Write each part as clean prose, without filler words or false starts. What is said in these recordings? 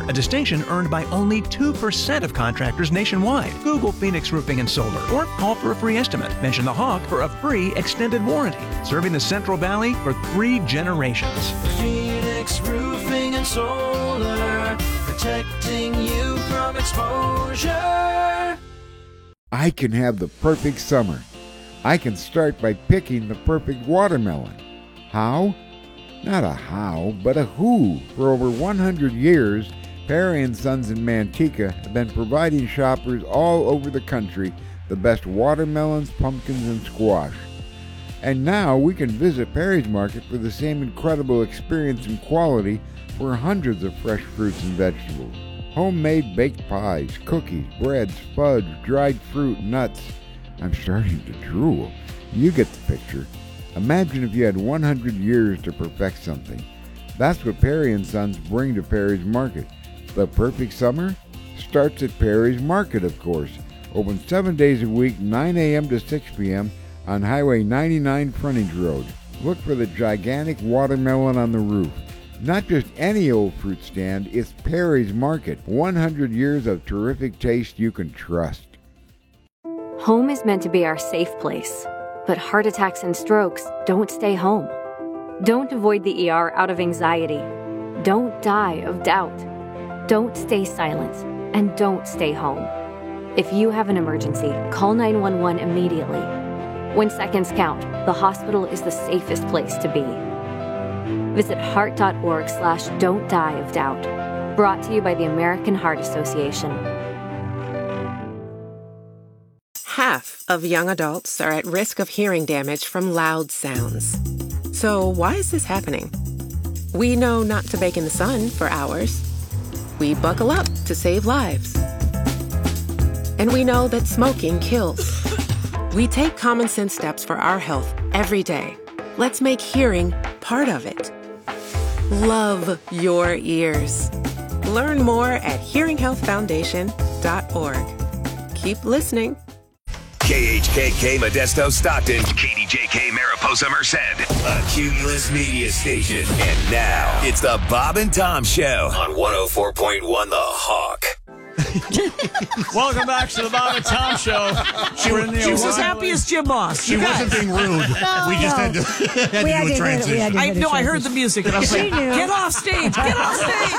a distinction earned by only 2% of contractors nationwide. Google Phoenix Roofing and Solar or call for a free estimate. Mention the Hawk for a free extended warranty. Serving the Central Valley for 3 generations. Phoenix Roofing and Solar, protecting you from exposure. I can have the perfect summer. I can start by picking the perfect watermelon. How? Not a how, but a who. For over 100 years, Perry & Sons in Manteca have been providing shoppers all over the country the best watermelons, pumpkins, and squash. And now we can visit Perry's Market for the same incredible experience and quality for hundreds of fresh fruits and vegetables. Homemade baked pies, cookies, breads, fudge, dried fruit, nuts. I'm starting to drool. You get the picture. Imagine if you had 100 years to perfect something. That's what Perry & Sons bring to Perry's Market. The perfect summer starts at Perry's Market, of course. Open 7 days a week, 9 a.m. to 6 p.m. on Highway 99 Frontage Road. Look for the gigantic watermelon on the roof. Not just any old fruit stand, it's Perry's Market. 100 years of terrific taste you can trust. Home is meant to be our safe place. But heart attacks and strokes don't stay home. Don't avoid the ER out of anxiety. Don't die of doubt. Don't stay silent. And don't stay home. If you have an emergency, call 911 immediately. When seconds count, the hospital is the safest place to be. Visit heart.org/don't die of doubt. Brought to you by the American Heart Association. Half of young adults are at risk of hearing damage from loud sounds. So why is this happening? We know not to bake in the sun for hours. We buckle up to save lives. And we know that smoking kills. We take common sense steps for our health every day. Let's make hearing part of it. Love your ears. Learn more at hearinghealthfoundation.org. Keep listening. KHKK Modesto Stockton, KDJK Mariposa Merced, a Cumulus Media Station. And now, it's the Bob and Tom Show on 104.1 The Hawk. Welcome back to the Bob and Tom Show. She was as happy as Jim Moss. She wasn't being rude. We just had to do a transition. I heard the music and I was like, get off stage, get off stage.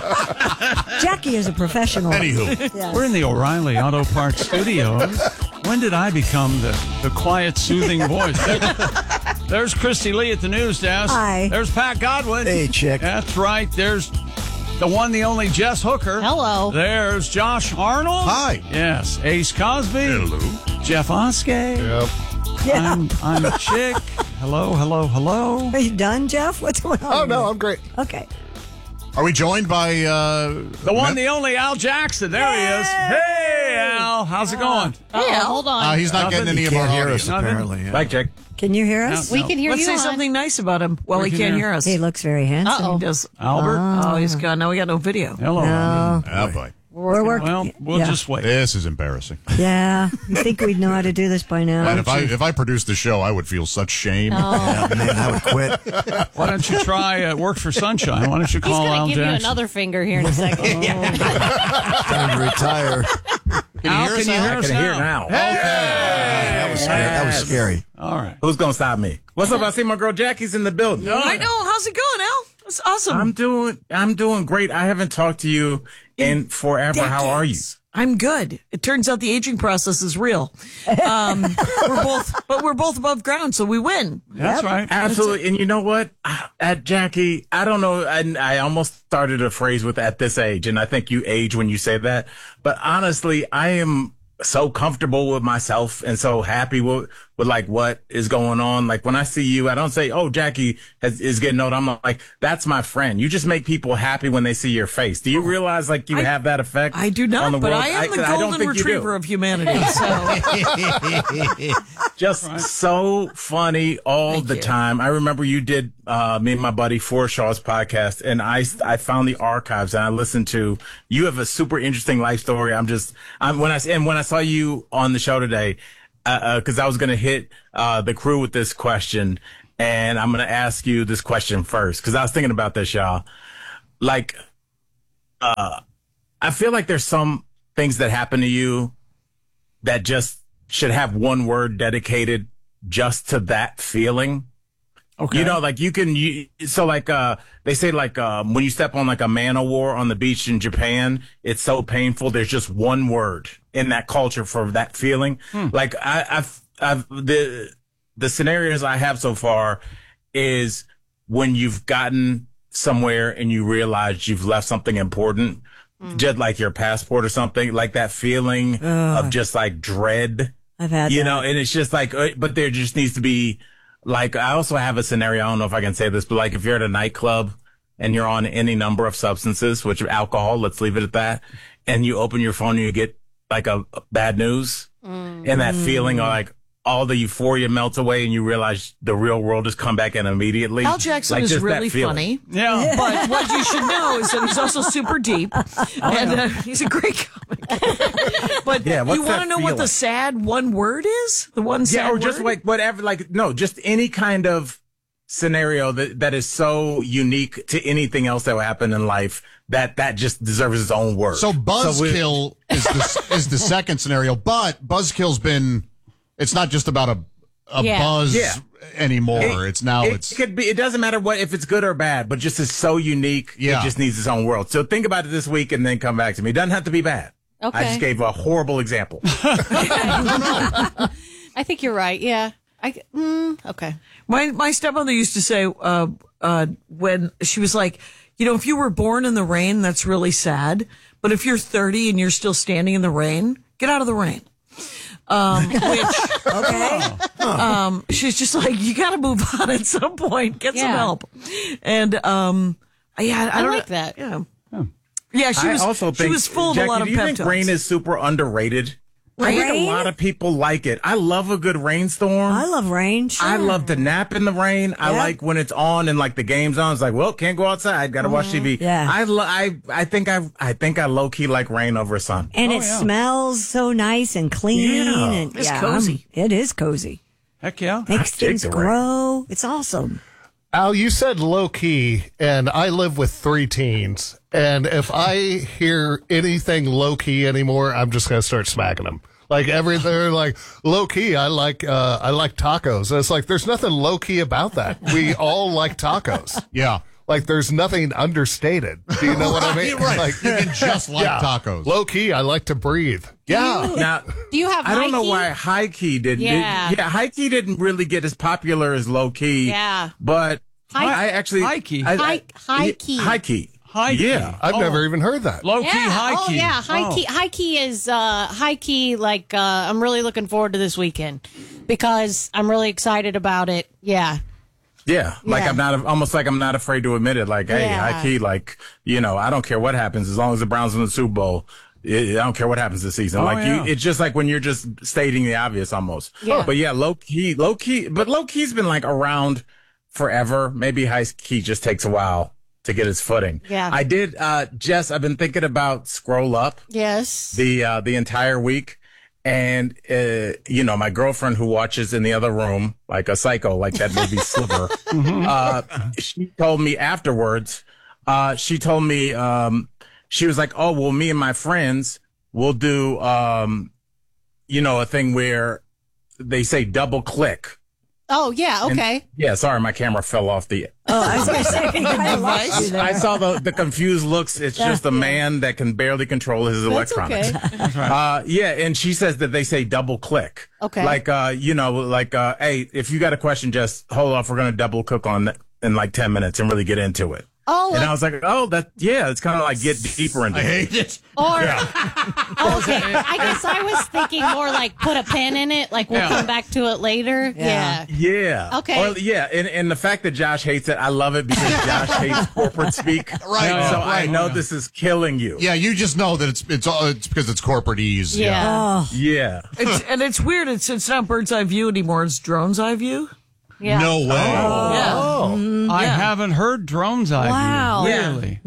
Jackie is a professional. Anywho, Yes. we're in the O'Reilly Auto Parts Studios. When did I become the quiet, soothing voice? There's Christy Lee at the news desk. Hi. There's Pat Godwin. Hey, chick. That's right. There's the one, the only Jess Hooker. Hello. There's Josh Arnold. Hi. Yes. Ace Cosby. Hello. Jeff Oskey. Yep. Yeah. I'm Chick. Hello. Are you done, Jeff? What's going on? Oh, no, I'm great. Okay. Are we joined by... the one, the only Al Jackson. There he is. Hey, Al. How's it going? Hey, Al. Hold on. he's not getting any of our hear audio. us, apparently. Yeah. Mike check. Can you hear us? No. We can hear you. Let's say something nice about him. Well, We he can can't hear. hear us. He looks very handsome. He does. Albert. Oh, he's gone. Now we got no video. Hello. No. Oh, boy. We're working. Well, we'll just wait. This is embarrassing. Yeah. You think we'd know how to do this by now? And if I produced the show, I would feel such shame. Yeah, man, I would quit. Why don't you try Work for Sunshine? Why don't you call Al He's going to give Jackson? you another finger here in a second. Time to retire. Al, can you hear us now? Okay. That was scary. That was scary. All right. Who's gonna stop me? What's up? I see my girl Jackie's in the building. I know. How's it going, Al? That's awesome. I'm doing great. I haven't talked to you in forever. How are you? I'm good. It turns out the aging process is real. We're both above ground, so we win. That's right. Absolutely. And you know what? At Jackie, I don't know. I almost started a phrase with "at this age," and I think you age when you say that. But honestly, I am so comfortable with myself and so happy with like what is going on. Like when I see you, I don't say, "Oh, Jackie is getting old." I'm like, "That's my friend." You just make people happy when they see your face. Do you realize like you have that effect? I do not, on the but world? I am the golden retriever of humanity. So. Just so funny all the time. I remember you did me and my buddy Forshaw's podcast, and I found the archives and I listened to. You have a super interesting life story. When I saw you on the show today, because I was going to hit the crew with this question, and I'm going to ask you this question first because I was thinking about this, y'all. Like, I feel like there's some things that happen to you that just should have one word dedicated just to that feeling. Okay. You know, like they say like when you step on like a man o' war on the beach in Japan, it's so painful. There's just one word in that culture for that feeling. Like I've the scenarios I have so far is when you've gotten somewhere and you realize you've left something important, just like your passport or something, like that feeling of just like dread. I've had you that. know, and it's just like, but there just needs to be like, I also have a scenario. I don't know if I can say this, but like if you're at a nightclub and you're on any number of substances, which alcohol, let's leave it at that, and you open your phone and you get like a bad news and that feeling of like, all the euphoria melts away and you realize the real world has come back in immediately. Al Jackson like, is just really that feeling. funny. Yeah. But what you should know is that he's also super deep. And he's a great comic. But Yeah, what's you want that to know what feeling? the sad one word is? The one sad Yeah, or word? just like whatever, like, no, just any kind of scenario that is so unique to anything else that will happen in life that just deserves its own word. So buzzkill is the second scenario, but buzzkill's been, it's not just about a buzz anymore. It could be, it doesn't matter what, if it's good or bad, but just is so unique. Yeah. It just needs its own world. So think about it this week and then come back to me. It doesn't have to be bad. Okay. I just gave a horrible example. I think you're right. Yeah. Okay. My stepmother used to say when she was like, you know, if you were born in the rain, that's really sad. But if you're 30 and you're still standing in the rain, get out of the rain. She's just like, you got to move on at some point, get some help. And I don't like that. Yeah, she was. I also think, she was full of Jackie, a lot of do you pep think talks. rain is super underrated? I think a lot of people like it. I love a good rainstorm. I love rain. Sure. I love to nap in the rain. I like when it's on and like the game's on. It's like, well, can't go outside. Got to watch TV. Yeah. I think I low key like rain over sun. And it smells so nice and clean. Yeah. And It's cozy. It is cozy. Heck yeah. Makes things the rain. grow. It's awesome. Al, you said low key, and I live with 3 teens. And if I hear anything low key anymore, I'm just going to start smacking them. Like they're like low key. I like tacos. And it's like there's nothing low key about that. We all like tacos. Yeah. Like there's nothing understated. Do you know what I mean? Right. Like, You can just like tacos. Low key. I like to breathe. Yeah. Now, Do you have I don't know Nike? why high key didn't. Yeah. High key didn't really get as popular as low key. Yeah. But High- I actually High key. High key. High key. High key. Yeah. I've never even heard that. Low key, high Oh key. yeah, high key. High key is high key. Like I'm really looking forward to this weekend because I'm really excited about it. Yeah. Yeah, like Yeah. I'm not afraid to admit it. Like, hey, Yeah. high key, like, you know, I don't care what happens as long as the Browns in the Super Bowl. I don't care what happens this season. It's just like when you're just stating the obvious almost. Yeah. But yeah, low key, but low key's been like around forever. Maybe high key just takes a while to get its footing. Yeah. I did, Jess, I've been thinking about Scroll Up Yes. the entire week. And, you know, my girlfriend who watches in the other room, like a psycho, like that movie Sliver, she told me afterwards, she was like, oh, well, me and my friends will do, you know, a thing where they say double click. Oh yeah. Okay. Yeah, sorry, my camera fell off the. Oh, I was going to say, I lost you there. I saw the confused looks. It's just a man that can barely control his electronics. Okay. Yeah, and she says that they say double click. Okay. Like, you know, like, hey, if you got a question, just hold off. We're going to double click on it in like 10 minutes and really get into it. Oh. And I was like, oh, it's kind of like get deeper into it. I hate it. Or okay, I guess I was thinking more like put a pin in it. Like we'll come back to it later. Yeah. Yeah. Okay. Or, yeah, and the fact that Josh hates it, I love it because Josh hates corporate speak. Right. So I know this is killing you. Yeah, you just know that it's because it's corporate ease. Yeah. Yeah. It's weird. It's not bird's eye view anymore. It's drone's eye view. Yeah. No way. Yeah. I haven't heard drone's eye Wow. view. Yeah. Really?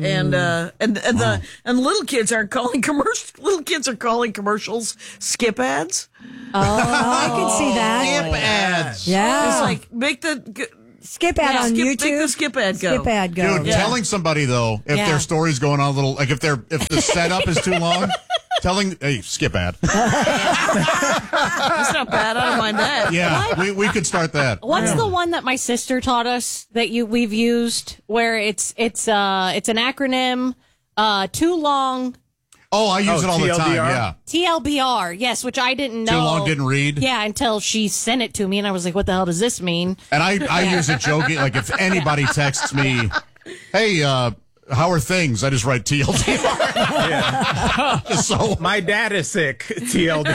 And little kids aren't calling little kids are calling commercials skip ads. Oh, I can see that. Skip ads. Yeah. It's like make the skip ad on YouTube. Make the skip ad go. Skip ad go. Dude, telling somebody though if their story's going on a little, like if the setup is too long, hey, skip ad. That's not bad. I don't mind that. Yeah, we could start that. What's the one that my sister taught us that we've used where it's an acronym, too long. Oh, I use it all the time. Yeah. TLBR, yes, which I didn't know. Too long, didn't read. Yeah, until she sent it to me, and I was like, "What the hell does this mean?" And I use it joking. Like if anybody texts me, "Hey, how are things?" I just write TLDR. Yeah. So my dad is sick. TLDR.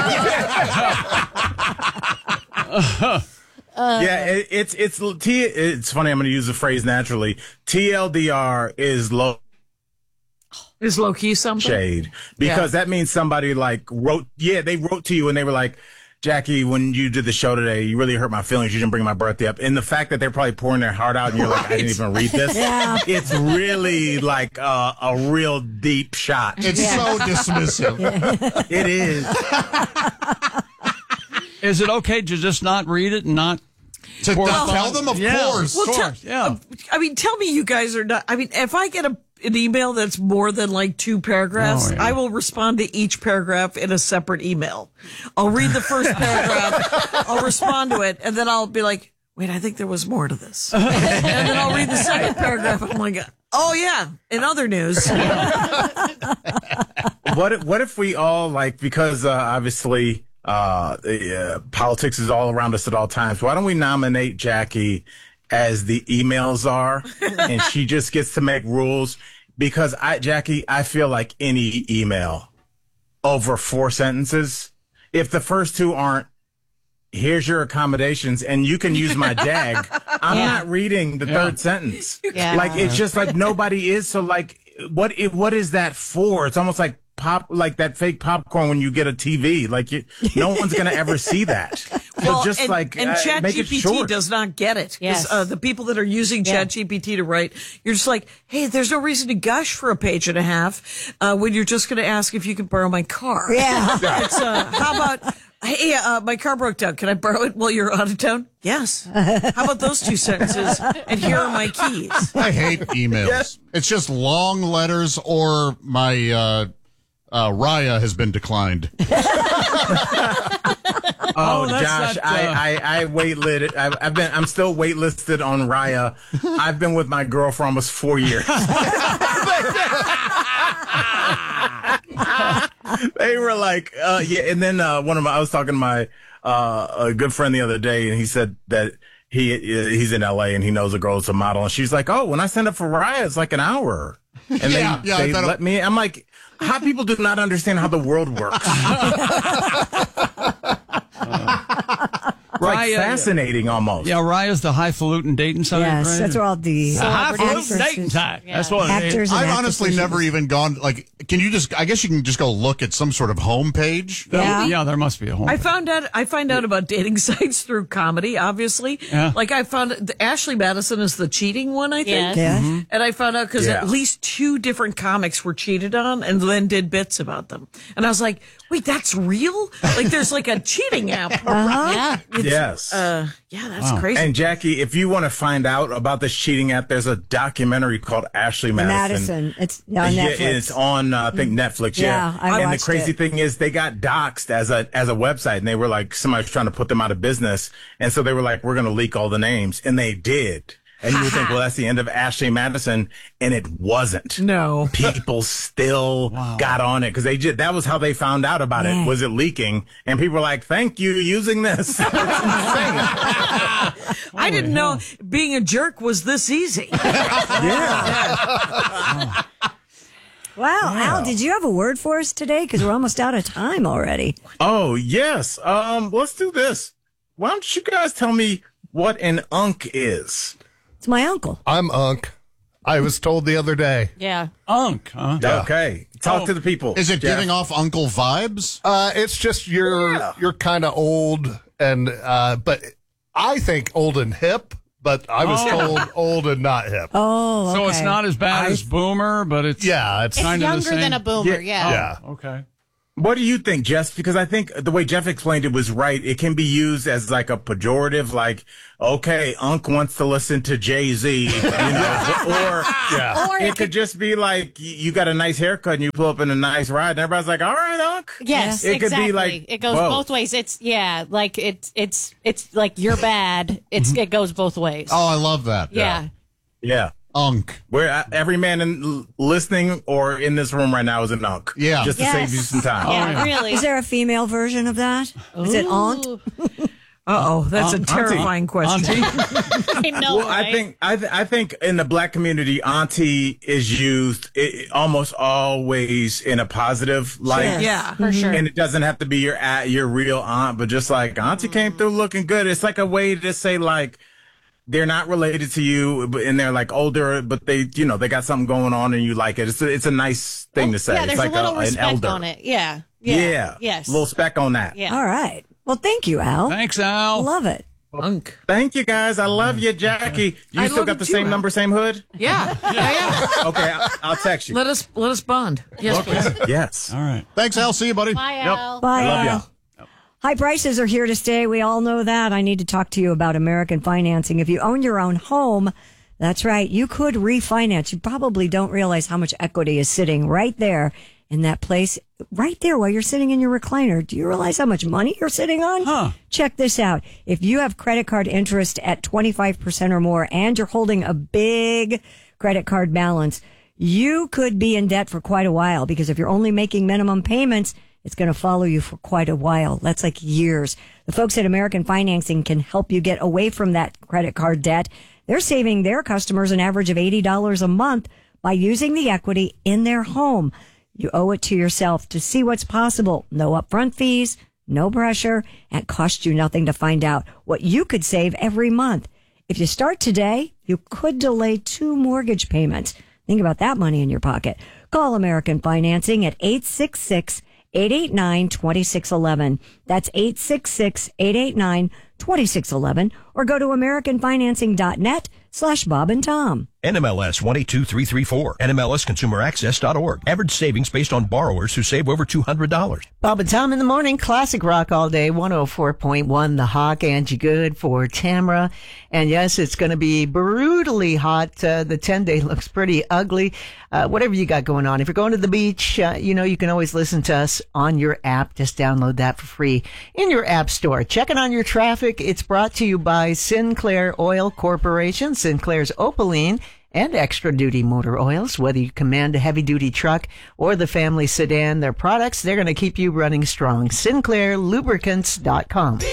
It's funny. I'm going to use the phrase naturally. TLDR is low. Is low key something? Shade. Because that means somebody wrote to you and they were like, Jackie, when you did the show today, you really hurt my feelings. You didn't bring my birthday up. And the fact that they're probably pouring their heart out and you're like, I didn't even read this. Yeah. It's really like a real deep shot. It's so dismissive. It is. Is it okay to just not read it and not to tell them? Of course. Well, of course. Tell me you guys are not. if I get an email that's more than 2 paragraphs, I will respond to each paragraph in a separate email. I'll read the first paragraph, I'll respond to it, and then I'll be like, wait, I think there was more to this. And then I'll read the second paragraph, and I'm like, oh yeah, in other news. What if we all because obviously politics is all around us at all times. Why don't we nominate Jackie as the email czar, and she just gets to make rules? Because Jackie, I feel like any email over 4 sentences, if the first 2 aren't, here's your accommodations, and you can use my jag, I'm not reading the third sentence. Yeah. It's just nobody is. So what is that for? It's almost like that fake popcorn when you get a TV. No one's going to ever see that. So and make it ChatGPT short. does not get it. Yes. The people that are using ChatGPT to write, you're just like, hey, there's no reason to gush for a page and a half when you're just going to ask if you can borrow my car. Yeah. It's, how about, hey, my car broke down. Can I borrow it while you're out of town? Yes. How about those 2 sentences? And here are my keys. I hate emails. Yes. It's just long letters or my Raya has been declined. Josh, I waitlisted. I'm still waitlisted on Raya. I've been with my girl for almost 4 years. They were like, and then I was talking to my a good friend the other day, and he said that he's in LA and he knows a girl's a model, and she's like, oh, when I send up for Raya, it's like an hour, and they let me. I'm like, hot people do not understand how the world works. Raya, fascinating almost. Yeah, Raya's the highfalutin dating site. Yes, right? that's where all the highfalutin dating site. That's what actors. I've honestly never even gone. Can you just? I guess you can just go look at some sort of homepage. Yeah, there must be a homepage. I find out about dating sites through comedy, obviously. Yeah. I found Ashley Madison is the cheating one, I think. Yes. Yeah. Mm-hmm. And I found out because at least 2 different comics were cheated on and then did bits about them. And I was like, wait, that's real? There's a cheating app. Yeah. Yes. That's crazy. And Jackie, if you want to find out about this cheating app, there's a documentary called Ashley Madison. It's on Netflix. It's on I think Netflix. Yeah, I and watched the crazy it. thing is they got doxxed as a website, and they were like, somebody's trying to put them out of business, and so they were like, we're going to leak all the names, and they did. And you would think, well, that's the end of Ashley Madison, and it wasn't. No. People still got on it because that was how they found out about it. Was it leaking? And people were like, thank you using this. It's insane. I didn't know being a jerk was this easy. Yeah. Wow, Al, did you have a word for us today? Because we're almost out of time already. Oh, yes. Let's do this. Why don't you guys tell me what an unk is? It's my uncle. I'm Unk. I was told the other day. Yeah. Unk, huh? Yeah. Okay. Talk to the people. Is it Jeff. giving off uncle vibes? It's just you're kind of old, and but I think old and hip. But I was told old and not hip. Oh, okay. So it's not as bad as Boomer, but it's it's It's kind of the younger same. than a boomer, yeah. Yeah. Okay. What do you think, Jess? Because I think the way Jeff explained it was right. It can be used as like a pejorative, like, okay, Unc wants to listen to Jay-Z, or it could just be like, you got a nice haircut and you pull up in a nice ride and everybody's like, all right, Unc. Yes, it exactly. could be like, it goes both ways. It's like you're bad. It goes both ways. Oh, I love that. Yeah. Unk. Where every man listening or in this room right now is an unk. Yeah. Just to save you some time. Yeah, really. Is there a female version of that? Is it aunt? Uh-oh, that's a terrifying question. I know, well, right? I think in the black community, auntie is used almost always in a positive light. Yes. Yeah, for sure. And it doesn't have to be your real aunt, but just like auntie came through looking good. It's like a way to say like they're not related to you, and they're like older, but they got something going on and you like it. It's a nice thing to say. Yeah, there's it's like a little an respect elder. on it. Yeah. A Yes. little spec on that. Yeah. All right. Well, thank you, Al. Thanks, Al. Love it. Unk. Thank you, guys. I love you, Jackie. You I still love got you the too, same Al. number, same hood? Yeah. Okay, I'll text you. Let us bond. Yes, please. Yes. All right. Thanks, Al. See you, buddy. Bye, Al. Bye, Love Al. y'all. High prices are here to stay. We all know that. I need to talk to you about American financing. If you own your own home, that's right, you could refinance. You probably don't realize how much equity is sitting right there in that place, right there while you're sitting in your recliner. Do you realize how much money you're sitting on? Huh. Check this out. If you have credit card interest at 25% or more and you're holding a big credit card balance, you could be in debt for quite a while, because if you're only making minimum payments, it's going to follow you for quite a while. That's like years. The folks at American Financing can help you get away from that credit card debt. They're saving their customers an average of $80 a month by using the equity in their home. You owe it to yourself to see what's possible. No upfront fees, no pressure, and cost you nothing to find out what you could save every month. If you start today, you could delay 2 mortgage payments. Think about that money in your pocket. Call American Financing at 866-889-2611. That's 866-889-2611. Or go to AmericanFinancing.net/Bob and Tom. NMLS 122334. NMLSConsumerAccess.org. Average savings based on borrowers who save over $200. Bob and Tom in the morning. Classic rock all day. 104.1 The Hawk. Angie Good for Tamara. And yes, it's going to be brutally hot. The 10-day looks pretty ugly. Whatever you got going on. If you're going to the beach, you can always listen to us on your app. Just download that for free in your app store. Checking on your traffic. It's brought to you by Sinclair Oil Corporation. Sinclair's Opaline and extra duty motor oils. Whether you command a heavy duty truck or the family sedan, their products, they're going to keep you running strong. SinclairLubricants.com.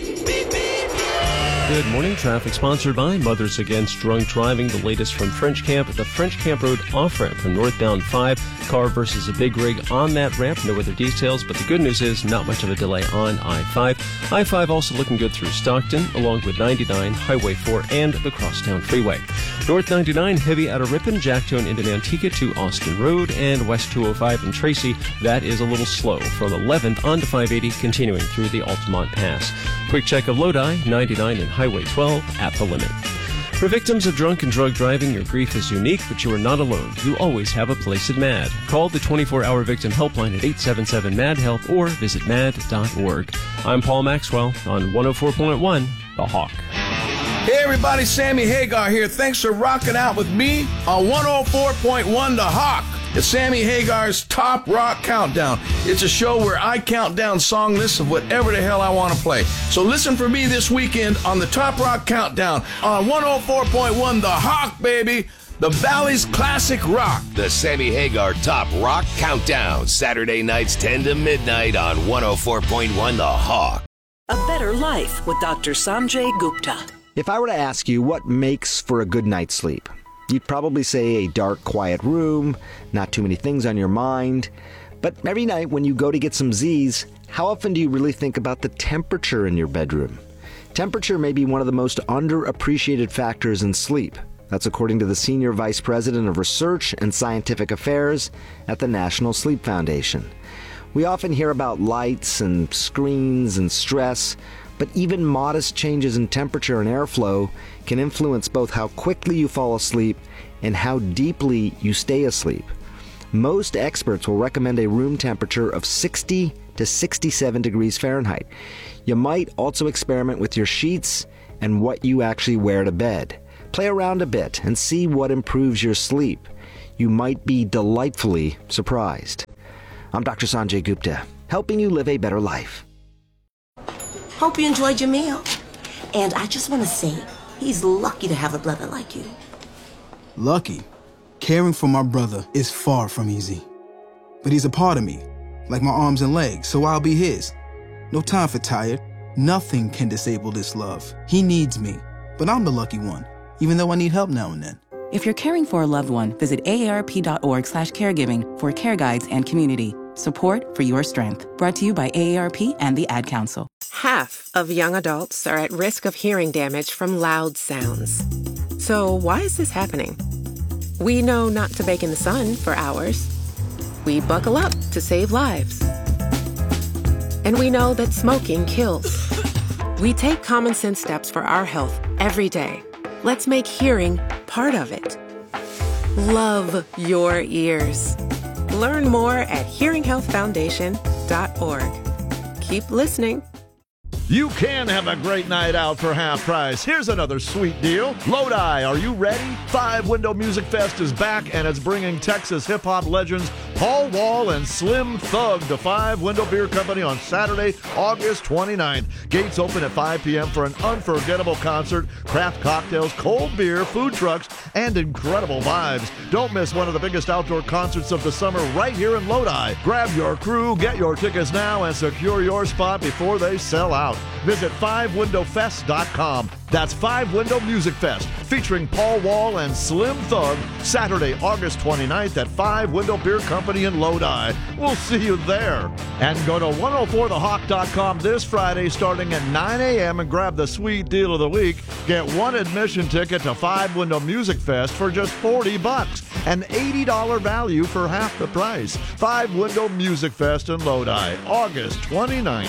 Good morning. Traffic sponsored by Mothers Against Drunk Driving. The latest from French Camp. The French Camp Road off-ramp from northbound 5. Car versus a big rig on that ramp. No other details, but the good news is not much of a delay on I-5. I-5 also looking good through Stockton, along with 99, Highway 4, and the Crosstown Freeway. North 99, heavy out of Ripon, Jacktown into Nantica to Austin Road, and West 205 in Tracy. That is a little slow from 11th on to 580, continuing through the Altamont Pass. Quick check of Lodi, 99 and Highway 12 at the limit. For victims of drunk and drug driving, your grief is unique, but you are not alone. You always have a place at MAD. Call the 24-hour victim helpline at 877-MAD-HELP or visit mad.org. I'm Paul Maxwell on 104.1 The Hawk. Hey everybody, Sammy Hagar here. Thanks for rocking out with me on 104.1 The Hawk. It's Sammy Hagar's Top Rock Countdown. It's a show where I count down song lists of whatever the hell I want to play. So listen for me this weekend on the Top Rock Countdown on 104.1 The Hawk, baby. The Valley's classic rock. The Sammy Hagar Top Rock Countdown. Saturday nights 10 to midnight on 104.1 The Hawk. A better life with Dr. Sanjay Gupta. If I were to ask you what makes for a good night's sleep, you'd probably say a dark, quiet room, not too many things on your mind. But every night when you go to get some Z's, how often do you really think about the temperature in your bedroom? Temperature may be one of the most underappreciated factors in sleep. That's according to the Senior Vice President of Research and Scientific Affairs at the National Sleep Foundation. We often hear about lights and screens and stress, but even modest changes in temperature and airflow can influence both how quickly you fall asleep and how deeply you stay asleep. Most experts will recommend a room temperature of 60 to 67 degrees Fahrenheit. You might also experiment with your sheets and what you actually wear to bed. Play around a bit and see what improves your sleep. You might be delightfully surprised. I'm Dr. Sanjay Gupta, helping you live a better life. Hope you enjoyed your meal. And I just want to say, he's lucky to have a brother like you. Lucky? Caring for my brother is far from easy. But he's a part of me, like my arms and legs, so I'll be his. No time for tired. Nothing can disable this love. He needs me, but I'm the lucky one, even though I need help now and then. If you're caring for a loved one, visit aarp.org/caregiving for care guides and community. Support for your strength. Brought to you by AARP and the Ad Council. Half of young adults are at risk of hearing damage from loud sounds. So why is this happening? We know not to bake in the sun for hours. We buckle up to save lives. And we know that smoking kills. We take common sense steps for our health every day. Let's make hearing part of it. Love your ears. Learn more at hearinghealthfoundation.org. Keep listening. You can have a great night out for half price. Here's another sweet deal. Lodi, are you ready? 5 Window Music Fest is back, and it's bringing Texas hip-hop legends Paul Wall and Slim Thug to 5 Window Beer Company on Saturday, August 29th. Gates open at 5 p.m. for an unforgettable concert, craft cocktails, cold beer, food trucks, and incredible vibes. Don't miss one of the biggest outdoor concerts of the summer right here in Lodi. Grab your crew, get your tickets now, and secure your spot before they sell out. Visit 5windowfest.com. That's 5 Window Music Fest, featuring Paul Wall and Slim Thug, Saturday, August 29th at 5 Window Beer Company in Lodi. We'll see you there. And go to 104thehawk.com this Friday starting at 9 a.m. and grab the sweet deal of the week. Get one admission ticket to 5 Window Music Fest for just $40, an $80 value for half the price. 5 Window Music Fest in Lodi, August 29th.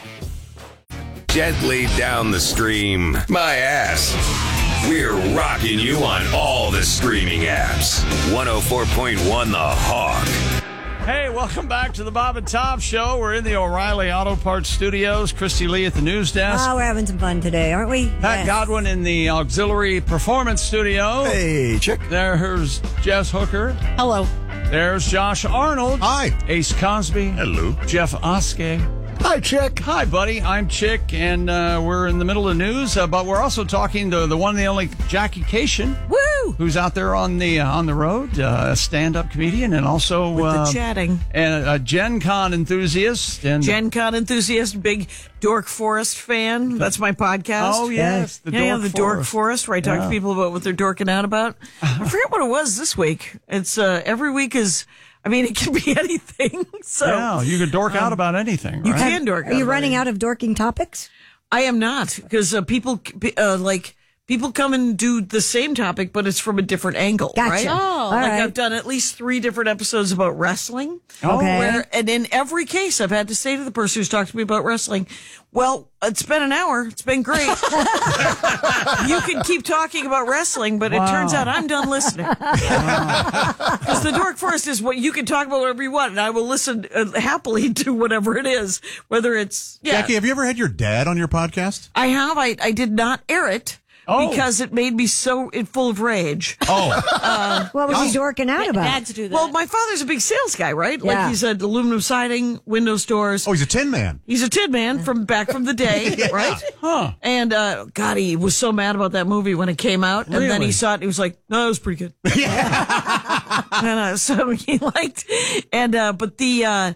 Gently down the stream, my ass. We're rocking you on all the streaming apps. 104.1 The Hawk. Hey, welcome back to the Bob and Tom Show. We're in the O'Reilly Auto Parts Studios. Christy Lee at the news desk. Oh, we're having some fun today, aren't we? Pat Godwin in the Auxiliary Performance Studio. Hey, chick. There's Jess Hooker. Hello. There's Josh Arnold. Hi. Ace Cosby. Hello. Jeff Oskey. Hi, Chick. Hi, buddy. I'm Chick, and we're in the middle of news, but we're also talking to the one and the only Jackie Cation. Woo! Who's out there on the road, a stand-up comedian, and also with the chatting, and a Gen Con enthusiast, and Gen Con enthusiast, big Dork Forest fan. That's my podcast. Oh yes, the Dork Forest, where I talk to people about what they're dorking out about. I forget what it was this week. It's every week is. I mean, it can be anything. So yeah, you can dork out about anything. Right? You can dork. Are you running out of dorking topics? I am not, because people come and do the same topic, but it's from a different angle. Gotcha. Right? Oh, like right. I've done at least 3 different episodes about wrestling. Okay. And in every case, I've had to say to the person who's talked to me about wrestling, well, it's been an hour. It's been great. You can keep talking about wrestling, but it turns out I'm done listening. Because the Dork Forest is what you can talk about whatever you want, and I will listen happily to whatever it is, whether it's... Yeah. Jackie, have you ever had your dad on your podcast? I have. I did not air it. Oh. Because it made me so full of rage. Oh. What was he dorking out about? Dads do that. Well, my father's a big sales guy, right? Yeah. Like he's at aluminum siding, windows, doors. Oh, he's a tin man. He's a tin man from back from the day, right? Huh. And God, he was so mad about that movie when it came out. And then he saw it and he was like, no, it was pretty good. And so he liked, and but the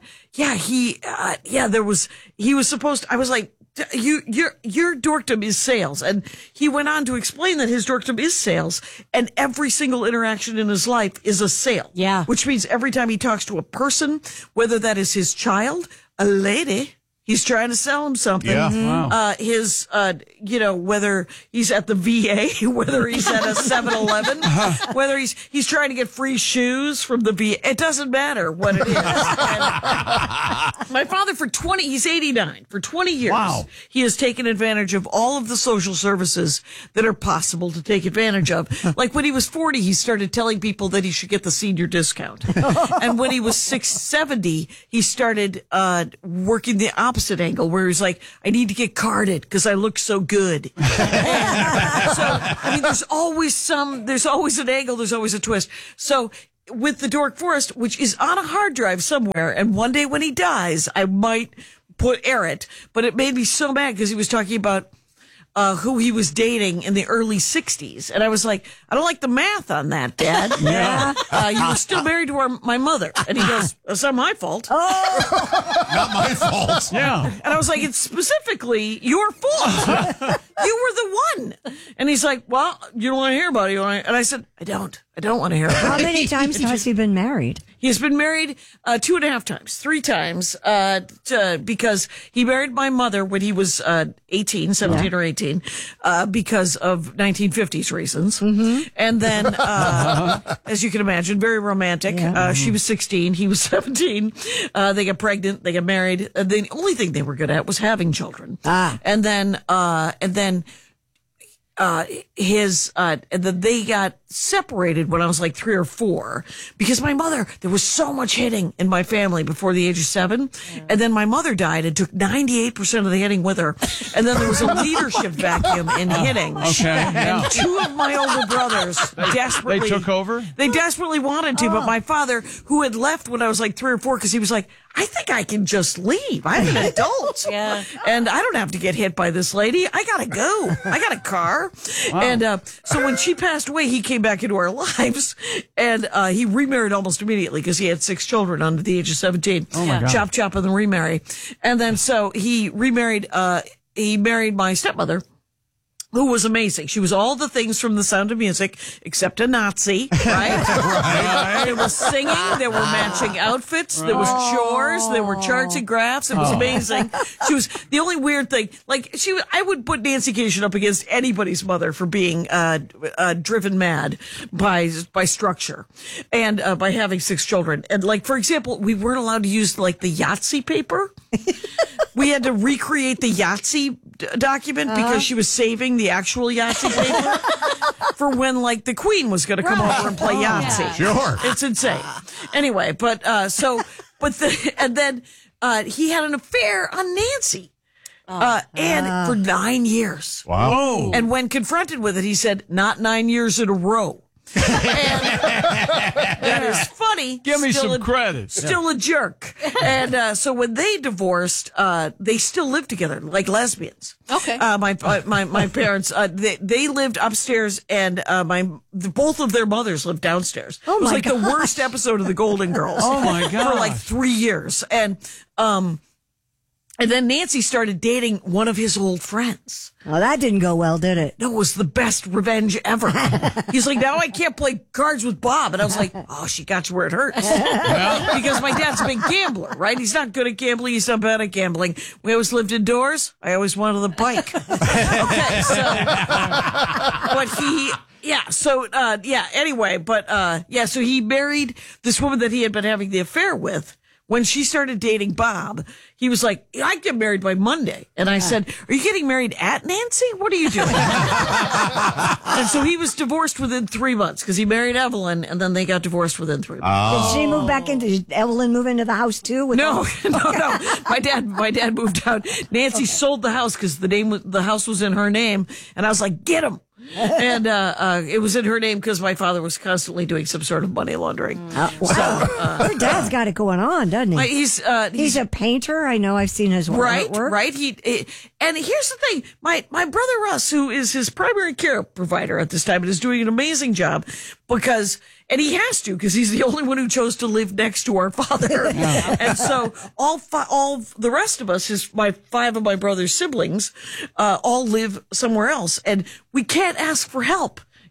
he was supposed to, I was like, your dorkdom is sales. And he went on to explain that his dorkdom is sales, and every single interaction in his life is a sale. Yeah. Which means every time he talks to a person, whether that is his child, a lady, He's trying to sell him something. Yeah. Wow. His, whether he's at the VA, whether he's at a 7-Eleven, whether he's trying to get free shoes from the VA. It doesn't matter what it is. And my father, he's 89. For 20 years, he has taken advantage of all of the social services that are possible to take advantage of. Like when he was 40, he started telling people that he should get the senior discount. And when he was 70, he started working the opposite angle, where he's like, I need to get carded because I look so good. And so, I mean, there's always an angle, there's always a twist. So with the Dork Forest, which is on a hard drive somewhere, and one day when he dies, I might air it, but it made me so mad because he was talking about who he was dating in the early 60s. And I was like, I don't like the math on that, Dad. Yeah. You were still married to my mother. And he goes, it's not my fault. Oh, not my fault. Yeah. And I was like, it's specifically your fault. You were the one. And he's like, well, you don't want to hear about it. And I said, I don't want to hear about it. How many times has he been married? He's been married 2.5 times, 3 times, because he married my mother when he was 17 or 18, because of 1950s reasons. Mm-hmm. And then, as you can imagine, very romantic. Yeah. She was 16, he was 17. They got pregnant, they got married. The only thing they were good at was having children. And then they got separated when I was like 3 or 4 because my mother, there was so much hitting in my family before the age of 7. And then my mother died and took 98% of the hitting with her. And then there was a leadership vacuum in hitting. Okay. And 2 of my older brothers desperately. They took over? They desperately wanted to, but my father, who had left when I was like 3 or 4, because he was like, I think I can just leave. I'm an adult. Yeah. And I don't have to get hit by this lady. I gotta go. I got a car. Wow. And so when she passed away, he came back into our lives, and he remarried almost immediately because he had 6 children under the age of 17. Oh my God. Chop, chop, and then remarry. And then so he remarried, he married my stepmother, who was amazing. She was all the things from The Sound of Music, except a Nazi, right? Right. There was singing, there were matching outfits, there was chores, there were charts and graphs. It was amazing. She was the only weird thing. Like I would put Nancy Cation up against anybody's mother for being driven mad by structure and by having 6 children. And like, for example, we weren't allowed to use like the Yahtzee paper. We had to recreate the Yahtzee document because she was saving the actual Yahtzee paper for when like the Queen was going to come over and play Yahtzee. Sure. It's insane. Anyway, and then he had an affair on Nancy. And for 9 years. Wow. And when confronted with it, he said, not 9 years in a row. That is funny. Give me some credit. Still a jerk. And so when they divorced, they still lived together like lesbians. Okay. My parents, they lived upstairs, and both of their mothers lived downstairs. Oh, it was my like the worst episode of The Golden Girls. Oh my God. For like 3 years, and then Nancy started dating one of his old friends. Well, that didn't go well, did it? No, it was the best revenge ever. He's like, now I can't play cards with Bob. And I was like, oh, she got you where it hurts. Because my dad's a big gambler, right? He's not good at gambling. He's not bad at gambling. We always lived indoors. I always wanted the bike. Okay, so, so he married this woman that he had been having the affair with. When she started dating Bob, he was like, I get married by Monday. And I said, are you getting married at Nancy? What are you doing? And so he was divorced within 3 months because he married Evelyn, and then they got divorced within 3 months. Did she move back did Evelyn move into the house too? No. My dad moved out. Nancy sold the house because the house was in her name. And I was like, get him. And it was in her name because my father was constantly doing some sort of money laundering. Wow. Her dad's got it going on, doesn't he? He's a painter. I know I've seen his artwork. Right. And here's the thing. My brother Russ, who is his primary care provider at this time and is doing an amazing job and he has to because he's the only one who chose to live next to our father. And so all the rest of us, 5 of my brother's siblings, all live somewhere else. And we can't ask for help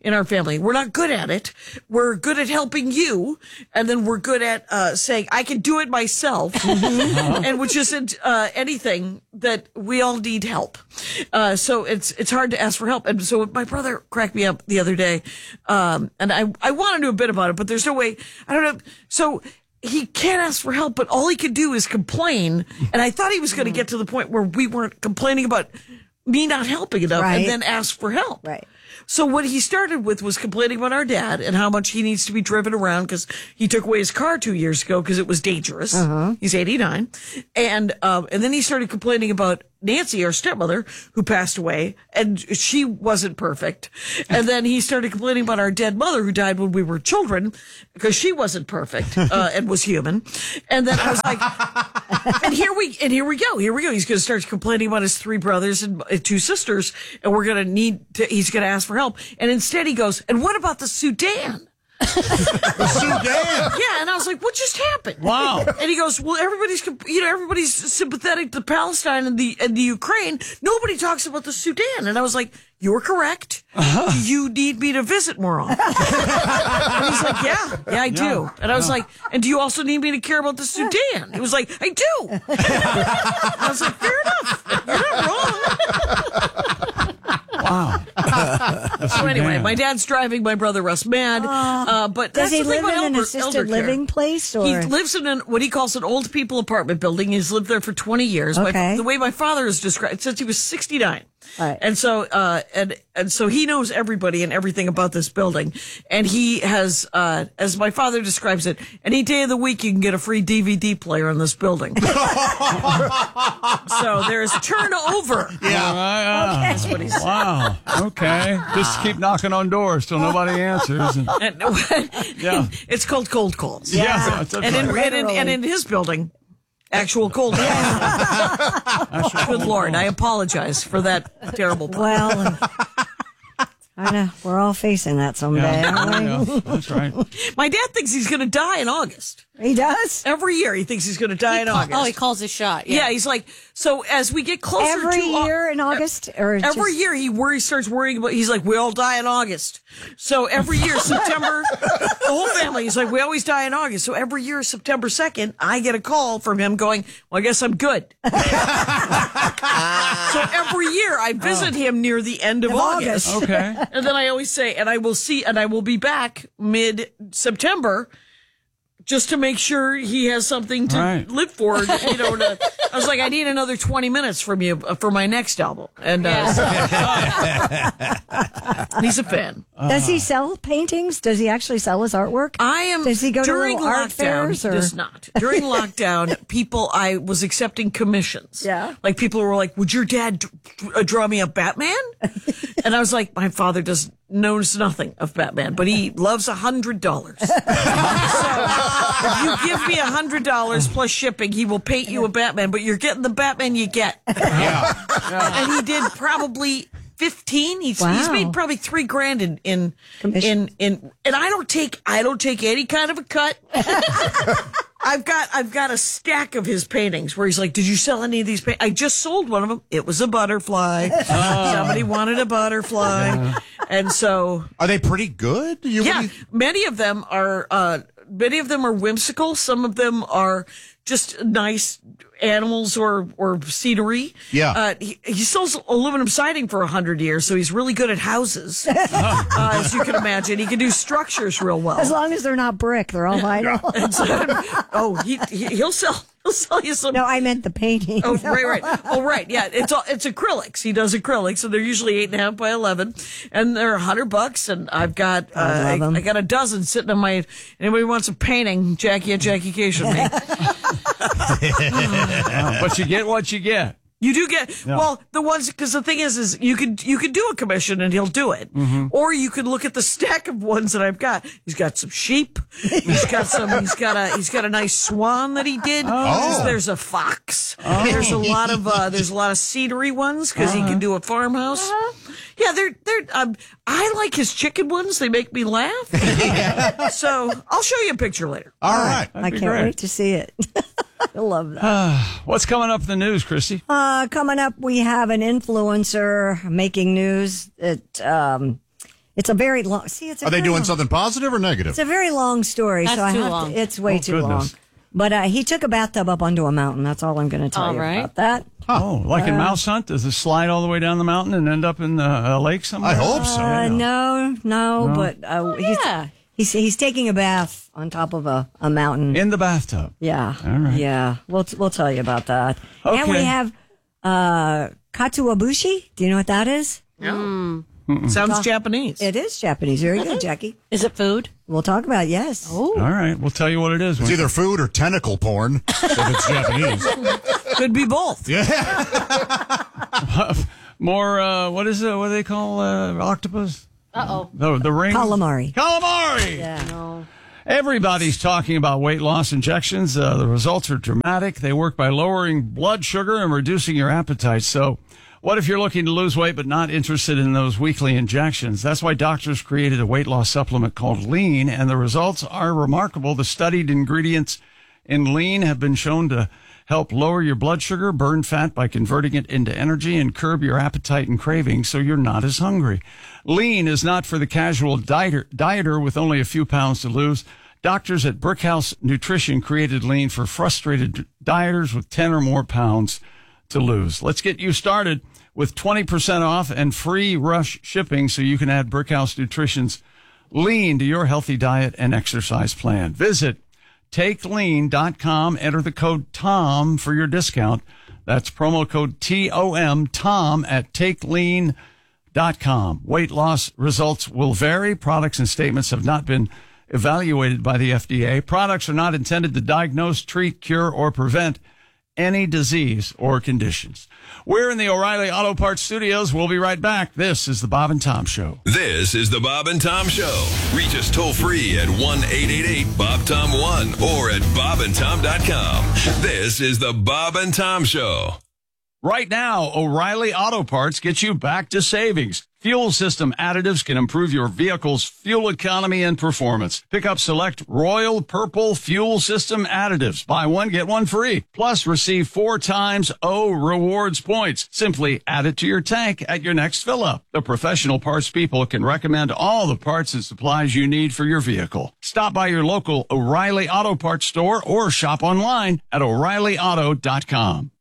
in our family. We're not good at it. We're good at helping you, and then we're good at saying, I can do it myself, and which isn't anything that we all need help. So it's hard to ask for help. And so my brother cracked me up the other day, and I want to know a bit about it, but there's no way. I don't know. So he can't ask for help, but all he could do is complain. And I thought he was going to get to the point where we weren't complaining about me not helping enough and then ask for help. Right. So what he started with was complaining about our dad and how much he needs to be driven around because he took away his car 2 years ago because it was dangerous. He's 89. And then he started complaining about Nancy, our stepmother, who passed away, and she wasn't perfect. And then he started complaining about our dead mother who died when we were children because she wasn't perfect and was human. And then I was like, and here we go. He's going to start complaining about his 3 brothers and 2 sisters, and he's going to ask for help. And instead he goes, and what about the Sudan? The Sudan. Yeah, and I was like, "What just happened?" Wow. And he goes, "Well, everybody's sympathetic to Palestine and the Ukraine. Nobody talks about the Sudan." And I was like, "You're correct. You need me to visit more often." And he's like, "Yeah, I do." And I was like, "And do you also need me to care about the Sudan?" He was like, "I do." And I was like, "Fair enough. You're not wrong." Wow. So anyway, my dad's driving my brother Russ mad. But does that's he the thing live about in an assisted living place? Or? He lives in what he calls an old people apartment building. He's lived there for 20 years. Okay. The way my father is described, since he was 69. Right. And so, and so he knows everybody and everything about this building. And he has, as my father describes it, any day of the week you can get a free DVD player in this building. So there's turnover. Yeah. Okay. That's what he said. Wow. Okay. Just keep knocking on doors till nobody answers. Yeah. It's called cold calls. Yeah. That's And in his building, actual cold calls. Good Lord, I apologize for that terrible pun. Well, I know we're all facing that someday. aren't we? That's right. My dad thinks he's going to die in August. He does? Every year he thinks he's going to die in August. Oh, he calls his shot. Yeah, he's like, so as we get closer Every year in August? Or every year he starts worrying about, he's like, we all die in August. So every year, September, the whole family, he's like, we always die in August. So every year, September 2nd, I get a call from him going, well, I guess I'm good. So every year I visit him near the end of August. Okay. And then I always say, and I will be back mid-September just to make sure he has something to live for. I was like, I need another 20 minutes from you for my next album. And he's a fan. Does he sell paintings? Does he actually sell his artwork? Does he go during to art fairs? He does not. During lockdown, I was accepting commissions. Yeah. Like people were like, would your dad draw me a Batman? And I was like, my father knows nothing of Batman, but he loves $100. So if you give me $100 plus shipping, he will paint you a Batman, but you're getting the Batman you get. Yeah. And he did probably 15. He's made probably $3,000 in and I don't take any kind of a cut. I've got a stack of his paintings where he's like, did you sell any of these paintings? I just sold one of them. It was a butterfly. Somebody wanted a butterfly. And so. Are they pretty good? Many of them are whimsical. Some of them are just nice animals or scenery. Yeah. He sells aluminum siding for 100 years, so he's really good at houses. As you can imagine, he can do structures real well. As long as they're not brick, they're all vinyl. He'll sell you some. No, I meant the painting. Oh, right. Oh, right. Yeah, it's acrylics. He does acrylics, so they're usually 8.5 by 11, and they're $100. And I've got I got a dozen sitting on my. Anybody wants a painting? Jackie at Jackie Cation me. But you get what you get. You do get the ones, because the thing is you could do a commission and he'll do it, or you could look at the stack of ones that I've got. He's got some sheep. He's got a nice swan that he did. There's a fox. There's a lot of scenery ones because he can do a farmhouse. Yeah, I like his chicken ones. They make me laugh. So I'll show you a picture later. All right. I can't wait to see it. I love that. What's coming up in the news, Christy? Coming up, we have an influencer making news that It's a very long. See, it's a Are they very doing long- something positive or negative? It's a very long story, That's so I too have long. to. It's way too long. goodness. But he took a bathtub up onto a mountain. That's all I'm going to tell All you right. about that. Oh, like in Mouse Hunt? Does it slide all the way down the mountain and end up in the lake somewhere? I hope so. No, but he's taking a bath on top of a mountain. In the bathtub. Yeah. All right. Yeah. We'll tell you about that. And we Okay. have katsuobushi. Do you know what that is? No. Sounds Japanese. It is Japanese. Very good, Jackie. Is it food? We'll talk about it, yes. Oh. All right. We'll tell you what it is. It's either food or tentacle porn if it's Japanese. Could be both. Yeah. More, what is it? What do they call octopus? Uh-oh. The ring? Calamari. Calamari! Yeah. No. Everybody's talking about weight loss injections. The results are dramatic. They work by lowering blood sugar and reducing your appetite. So what if you're looking to lose weight but not interested in those weekly injections? That's why doctors created a weight loss supplement called Lean, and the results are remarkable. The studied ingredients in Lean have been shown to help lower your blood sugar, burn fat by converting it into energy, and curb your appetite and cravings so you're not as hungry. Lean is not for the casual dieter with only a few pounds to lose. Doctors at Brickhouse Nutrition created Lean for frustrated dieters with 10 or more pounds to lose. Let's get you started with 20% off and free rush shipping so you can add Brickhouse Nutrition's Lean to your healthy diet and exercise plan. Visit TakeLean.com. Enter the code TOM for your discount. That's promo code TOM, TOM at TakeLean.com. Weight loss results will vary. Products and statements have not been evaluated by the FDA. Products are not intended to diagnose, treat, cure, or prevent any disease or conditions. We're in the O'Reilly Auto Parts studios. We'll be right back. This is the Bob and Tom Show. This is the Bob and Tom Show. Reach us toll free at 1-888-BOB-TOM-1 or at bobandtom.com. This is the Bob and Tom Show. Right now, O'Reilly Auto Parts gets you back to savings. Fuel system additives can improve your vehicle's fuel economy and performance. Pick up select Royal Purple fuel system additives. Buy one, get one free. Plus, receive 4 times O rewards points. Simply add it to your tank at your next fill-up. The professional parts people can recommend all the parts and supplies you need for your vehicle. Stop by your local O'Reilly Auto Parts store or shop online at O'ReillyAuto.com.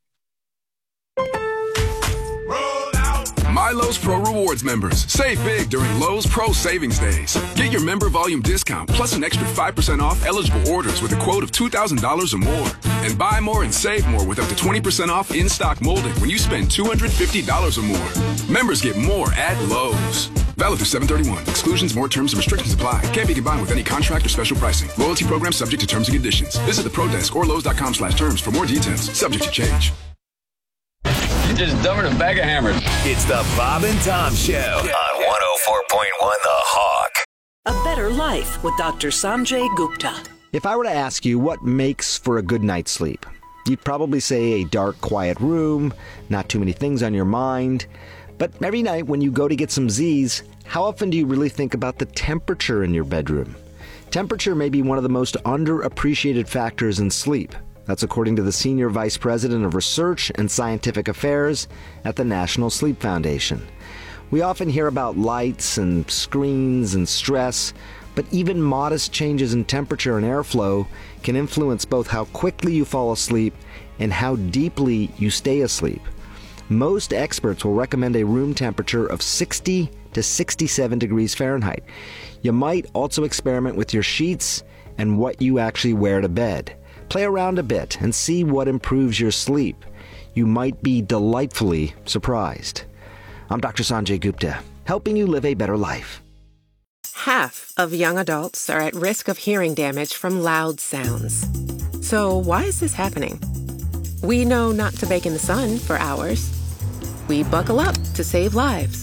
My Lowe's Pro Rewards members. Save big during Lowe's Pro Savings Days. Get your member volume discount plus an extra 5% off eligible orders with a quote of $2,000 or more. And buy more and save more with up to 20% off in-stock molding when you spend $250 or more. Members get more at Lowe's. Valid through 7/31. Exclusions, more terms, and restrictions apply. Can't be combined with any contract or special pricing. Loyalty program subject to terms and conditions. Visit the Pro Desk or Lowe's.com/terms for more details. Subject to change. You're just dumber than a bag of hammers. It's the Bob and Tom Show on 104.1 The Hawk. A Better Life with Dr. Sanjay Gupta. If I were to ask you what makes for a good night's sleep, you'd probably say a dark, quiet room, not too many things on your mind. But every night when you go to get some Z's, how often do you really think about the temperature in your bedroom? Temperature may be one of the most underappreciated factors in sleep. That's according to the Senior Vice President of Research and Scientific Affairs at the National Sleep Foundation. We often hear about lights and screens and stress, but even modest changes in temperature and airflow can influence both how quickly you fall asleep and how deeply you stay asleep. Most experts will recommend a room temperature of 60 to 67 degrees Fahrenheit. You might also experiment with your sheets and what you actually wear to bed. Play around a bit and see what improves your sleep. You might be delightfully surprised. I'm Dr. Sanjay Gupta, helping you live a better life. Half of young adults are at risk of hearing damage from loud sounds. So why is this happening? We know not to bake in the sun for hours. We buckle up to save lives.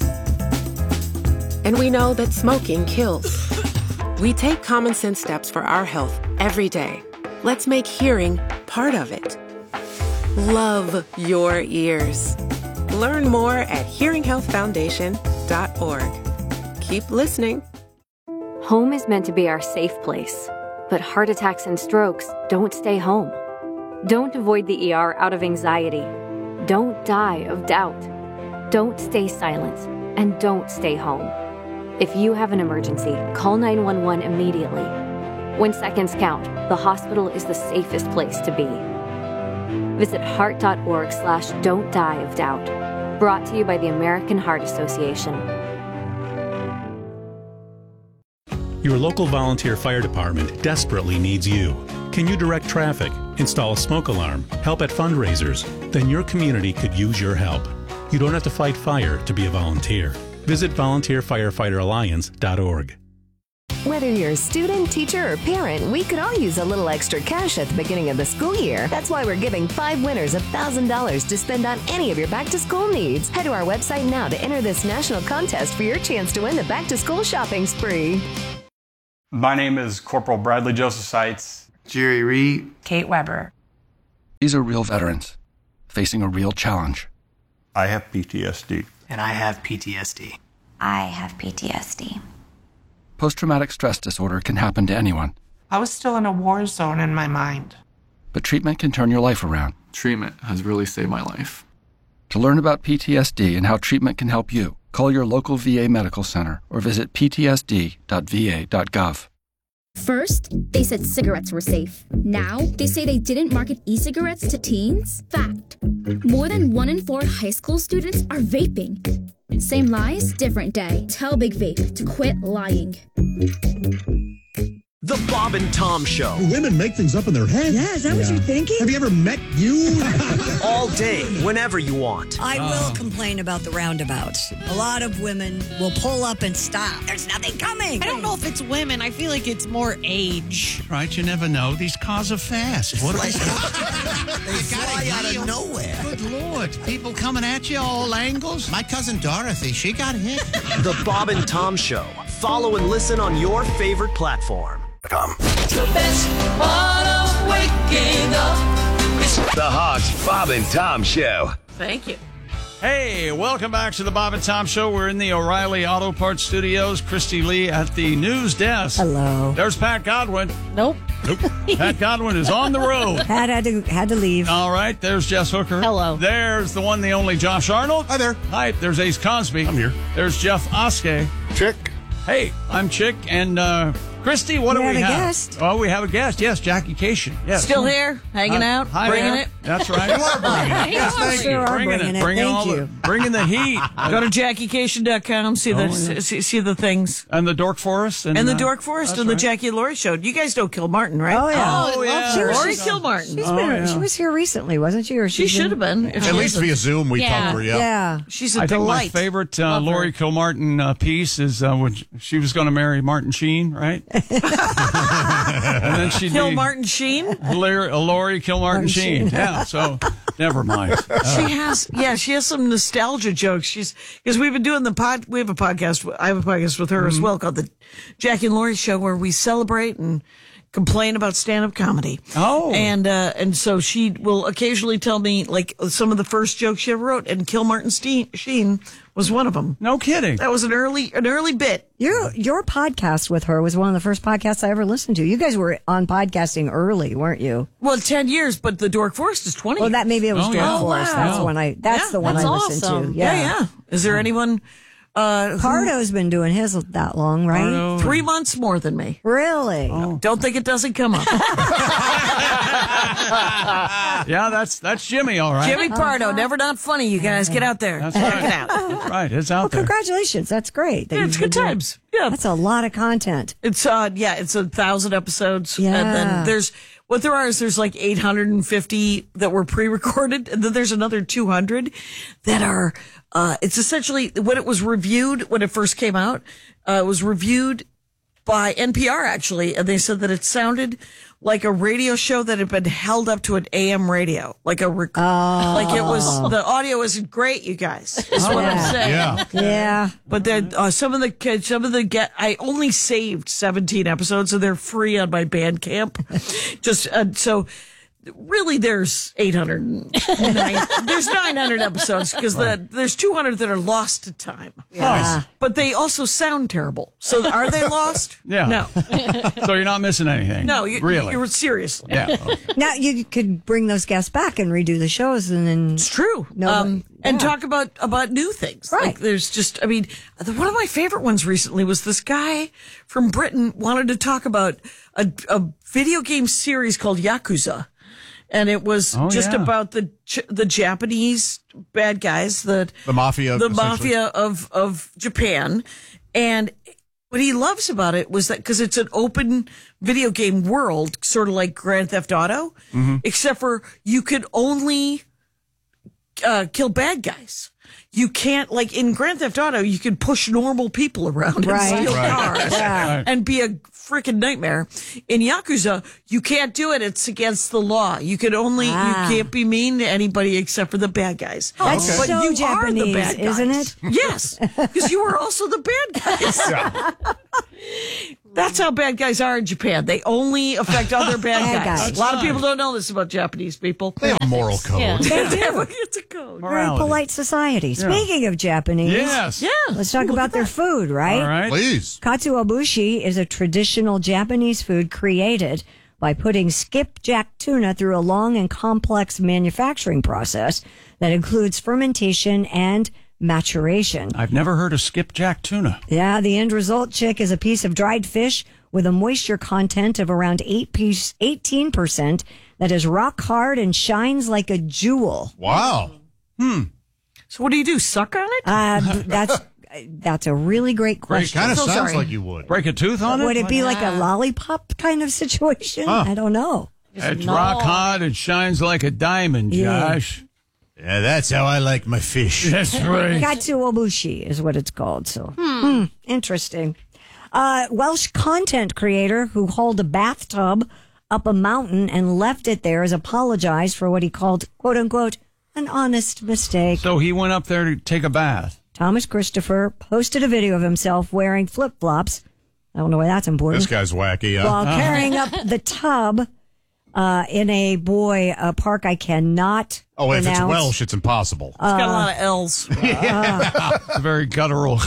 And we know that smoking kills. We take common sense steps for our health every day. Let's make hearing part of it. Love your ears. Learn more at hearinghealthfoundation.org. Keep listening. Home is meant to be our safe place, but heart attacks and strokes don't stay home. Don't avoid the ER out of anxiety. Don't die of doubt. Don't stay silent, and don't stay home. If you have an emergency, call 911 immediately. When seconds count, the hospital is the safest place to be. Visit heart.org/Don't Die of Doubt. Brought to you by the American Heart Association. Your local volunteer fire department desperately needs you. Can you direct traffic, install a smoke alarm, help at fundraisers? Then your community could use your help. You don't have to fight fire to be a volunteer. Visit volunteerfirefighteralliance.org. Whether you're a student, teacher, or parent, we could all use a little extra cash at the beginning of the school year. That's why we're giving 5 winners $1,000 to spend on any of your back-to-school needs. Head to our website now to enter this national contest for your chance to win the back-to-school shopping spree. My name is Corporal Bradley Joseph Seitz. Jerry Reed. Kate Weber. These are real veterans facing a real challenge. I have PTSD. And I have PTSD. I have PTSD. Post-traumatic stress disorder can happen to anyone. I was still in a war zone in my mind. But treatment can turn your life around. Treatment has really saved my life. To learn about PTSD and how treatment can help you, call your local VA medical center or visit ptsd.va.gov. First, they said cigarettes were safe. Now, they say they didn't market e-cigarettes to teens. Fact. More than 1 in 4 high school students are vaping. Same lies, different day. Tell Big Vape to quit lying. The Bob and Tom Show. Women make things up in their head. Yeah, is that what you're thinking? Have you ever met you? All day, whenever you want. I will complain about the roundabouts. A lot of women will pull up and stop. There's nothing coming. I don't know if it's women. I feel like it's more age. Right, you never know. These cars are fast. What They fly out of nowhere. Good Lord. People coming at you all angles. My cousin Dorothy, she got hit. The Bob and Tom Show. Follow and listen on your favorite platform. The best part of waking up. The Hawks Bob and Tom Show. Thank you. Hey, welcome back to the Bob and Tom Show. We're in the O'Reilly Auto Parts Studios. Christy Lee at the news desk. Hello. There's Pat Godwin. Nope. Pat Godwin is on the road. Pat had to leave. All right, there's Jess Hooker. Hello. There's the one, the only Josh Arnold. Hi there. Hi, there's Ace Cosby. I'm here. There's Jeff Oskey. Chick. Hey, I'm Chick, and Christy, what do we have? We have a guest. Oh, we have a guest. Yes, Jackie Cation. Yes. Still here, hanging out, Hi bringing there. it. That's right. You are bringing it. Yes, thank you. Bringing it. Bringing the heat. Go to JackieCation.com, see the things. And the Dork Forest. And the Dork Forest and the Jackie and Laurie Show. You guys know Kilmartin, right? Oh, yeah. Oh, yeah. Laurie Kilmartin. She was here recently, wasn't she? Or She should have been. At least via Zoom we talked to her, Yeah. She's a I think delight. my favorite Laurie Kilmartin piece is when she was going to marry Martin Sheen, right? And then she'd Kilmartin Sheen? Laurie Kilmartin Sheen. Yeah, so never mind. She has some nostalgia jokes. Because we've been doing we have a podcast. I have a podcast with her as well called the Jackie and Laurie Show, where we celebrate and complain about stand-up comedy. Oh. And so she will occasionally tell me like some of the first jokes she ever wrote, and Kilmartin Sheen was one of them. No kidding. That was an early bit. Your podcast with her was one of the first podcasts I ever listened to. You guys were on podcasting early, weren't you? Well, 10 years, but the Dork Forest is 20. Well, maybe it was Dork Forest. Wow. That's the one I listened awesome. to. Yeah. Yeah. Is there anyone? Pardo's been doing his that long, right? Pardo. 3 months more than me. Really? Oh. Don't think it doesn't come up. Yeah, that's Jimmy, all right. Jimmy Pardo, never not funny. You guys get out there. That's Check right. it out. That's right. It's out there. Congratulations. That's great. Yeah, it's good times. Yeah. That's a lot of content. It's 1,000 episodes. Yeah. And then there's like 850 that were pre-recorded, and then there's another 200 that are it's essentially when it was reviewed when it first came out, it was reviewed by NPR actually, and they said that it sounded like a radio show that had been held up to an AM radio, like it was. The audio isn't great, you guys. Is what I'm saying. Yeah. But then I only saved 17 episodes, so they're free on my Bandcamp. Just so really there's 809. There's 900 episodes because there's 200 that are lost to time. Yeah. But they also sound terrible. So are they lost? Yeah. No. So you're not missing anything. No, really. You're seriously. Yeah. Okay. Now you could bring those guests back and redo the shows, and then it's true. And talk about new things. Right. Like there's just, one of my favorite ones recently was this guy from Britain wanted to talk about a video game series called Yakuza. And it was about the Japanese bad guys, the mafia of Japan. And what he loves about it was that because it's an open video game world, sort of like Grand Theft Auto, except for you could only kill bad guys. You can't, like in Grand Theft Auto, you can push normal people around and steal cars and be a freaking nightmare. In Yakuza, you can't do it. It's against the law. You can only, you can't be mean to anybody except for the bad guys. That's But so you Japanese, are the bad guys. isn't it? Yes, because you are also the bad guys. That's how bad guys are in Japan. They only affect other bad guys. A lot of people don't know this about Japanese people. They have a moral code. Yeah. They do. It's a code. Very polite society. Speaking of Japanese, let's talk about their food, right? All right. Please. Katsuobushi is a traditional Japanese food created by putting skipjack tuna through a long and complex manufacturing process that includes fermentation and maturation. I've never heard of skipjack tuna. Yeah, the end result, Chick, is a piece of dried fish with a moisture content of around 18% that is rock hard and shines like a jewel. Wow. So what do? Suck on it? That's a really great question. It kind of sounds like you would. Break a tooth on it? Would it be like a lollipop kind of situation? I don't know. It's rock hard and shines like a diamond, Josh. Yeah, that's how I like my fish. That's right. Katsuobushi is what it's called. So, interesting. Welsh content creator who hauled a bathtub up a mountain and left it there has apologized for what he called, quote unquote, an honest mistake. So he went up there to take a bath. Thomas Christopher posted a video of himself wearing flip-flops. I don't know why that's important. This guy's wacky. While carrying up the tub in a park I cannot if pronounce. it's Welsh, it's impossible. It's got a lot of L's. It's very guttural.